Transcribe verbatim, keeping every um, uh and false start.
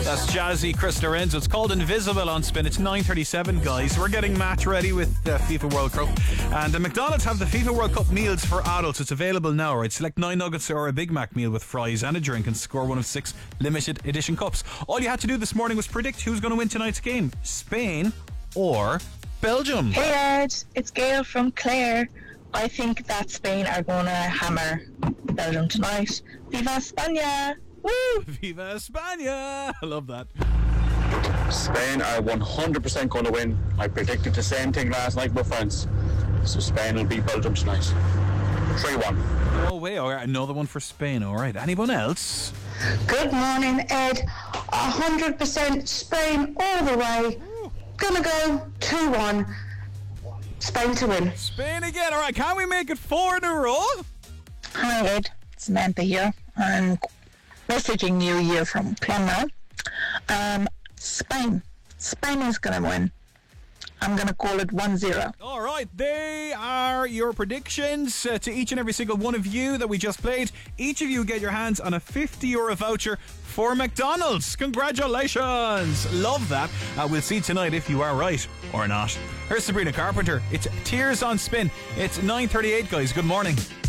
That's Jazzy, Chris Lorenzo. It's called Invisible on Spin. It's nine thirty-seven, guys. We're getting match ready with the FIFA World Cup. And the McDonald's have the FIFA World Cup meals for adults. It's available now, right? Select nine nuggets or a Big Mac meal with fries and a drink and score one of six limited edition cups. All you had to do this morning was predict who's going to win tonight's game. Spain or Belgium. Hey Ed, it's Gail from Clare. I think that Spain are going to hammer Belgium tonight. Viva España! Woo! Viva España! I love that. Spain are one hundred percent going to win. I predicted the same thing last night with France. So Spain will beat Belgium tonight. three one. Oh, wait. All right. Another one for Spain. All right. Anyone else? Good morning, Ed. one hundred percent Spain all the way. Gonna go two one. Spain to win. Spain again. All right. Can we make it four in a row? Hi Ed, Samantha here. I'm messaging you here from Clonmel. Um, Spain. Spain is going to win. I'm going to call it one zero. All right, they are your predictions uh, to each and every single one of you that we just played. Each of you get your hands on a fifty euro voucher for McDonald's. Congratulations. Love that. Uh, we'll see tonight if you are right or not. Here's Sabrina Carpenter. It's Tears on Spin. It's nine thirty-eight, guys. Good morning.